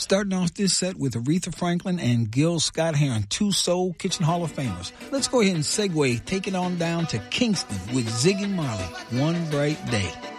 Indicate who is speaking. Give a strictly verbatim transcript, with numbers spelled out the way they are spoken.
Speaker 1: Starting off this set with Aretha Franklin and Gil Scott-Heron, two Soul Kitchen Hall of Famers. Let's go ahead and segue, take it on down to Kingston with Ziggy Marley, One Bright Day.